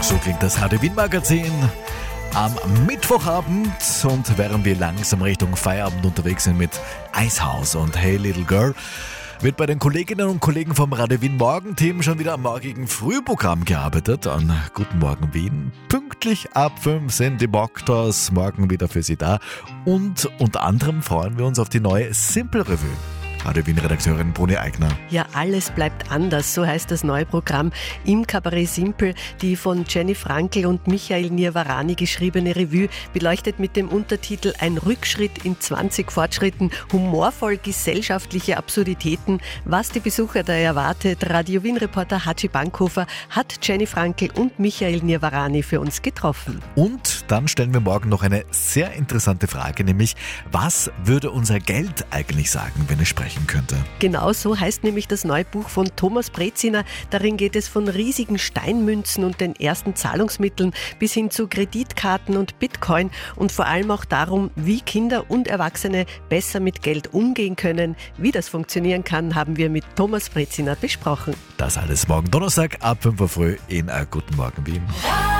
So klingt das Radio Wien Magazin am Mittwochabend, und während wir langsam Richtung Feierabend unterwegs sind mit Eishaus und Hey Little Girl, wird bei den Kolleginnen und Kollegen vom Radio Wien Morgenteam schon wieder am morgigen Frühprogramm gearbeitet. An Guten Morgen Wien. Pünktlich ab 5 sind die Boktas morgen wieder für Sie da. Und unter anderem freuen wir uns auf die neue Simple Revue. Radio Wien-Redakteurin Bruni Eigner. Ja, alles bleibt anders, so heißt das neue Programm im Kabarett Simpel. Die von Jenny Frankel und Michael Nirvarani geschriebene Revue beleuchtet mit dem Untertitel Ein Rückschritt in 20 Fortschritten humorvoll gesellschaftliche Absurditäten. Was die Besucher da erwartet, Radio Wien-Reporter Hatschi Bankhofer hat Jenny Frankel und Michael Nirvarani für uns getroffen. Und dann stellen wir morgen noch eine sehr interessante Frage, nämlich was würde unser Geld eigentlich sagen, wenn es sprechen könnte? Genau so heißt nämlich das neue Buch von Thomas Breziner. Darin geht es von riesigen Steinmünzen und den ersten Zahlungsmitteln bis hin zu Kreditkarten und Bitcoin und vor allem auch darum, wie Kinder und Erwachsene besser mit Geld umgehen können. Wie das funktionieren kann, haben wir mit Thomas Breziner besprochen. Das alles morgen Donnerstag ab 5 Uhr früh in Guten Morgen Wien.